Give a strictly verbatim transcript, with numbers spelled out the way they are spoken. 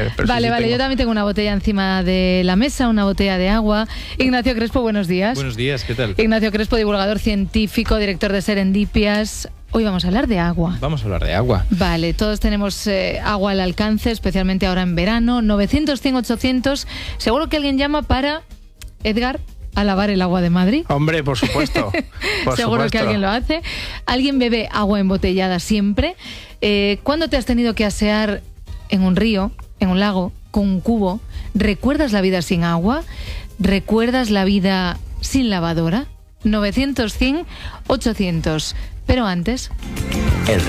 pero vale, sí, sí vale, tengo. yo también tengo una botella encima de la mesa, una botella de agua. Ignacio Crespo, buenos días. Buenos días, ¿qué tal? Ignacio Crespo, divulgador científico, director de Serendipias. Hoy vamos a hablar de agua. Vamos a hablar de agua. Vale, todos tenemos eh, agua al alcance, especialmente ahora en verano. novecientos, cien, ochocientos. Seguro que alguien llama para, Edgar, a lavar el agua de Madrid. Hombre, por supuesto. Por Seguro supuesto. que alguien lo hace. Alguien bebe agua embotellada siempre. Eh, ¿Cuándo te has tenido que asear en un río, en un lago, con un cubo? ¿Recuerdas la vida sin agua? ¿Recuerdas la vida sin lavadora? novecientos, cien, ochocientos. Pero antes...